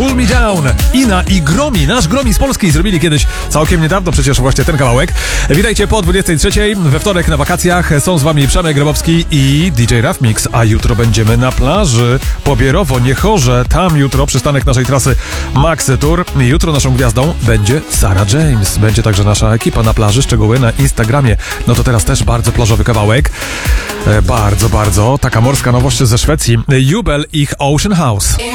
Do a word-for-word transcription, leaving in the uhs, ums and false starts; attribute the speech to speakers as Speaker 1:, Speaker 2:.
Speaker 1: Cool Me Down. Ina i Gromi, nasz Gromi z Polski zrobili kiedyś całkiem niedawno przecież właśnie ten kawałek. Witajcie po dwudziestej trzeciej, we wtorek na wakacjach. Są z wami Przemek Grabowski i D J Rough Mix, a jutro będziemy na plaży Pobierowo, Niechorze. Tam jutro przystanek naszej trasy Maxy Tour. Jutro naszą gwiazdą będzie Sarah James. Będzie także nasza ekipa na plaży, szczegóły na Instagramie. No to teraz też bardzo plażowy kawałek. E, bardzo, bardzo. Taka morska nowość ze Szwecji. Jubel, ich Ocean House.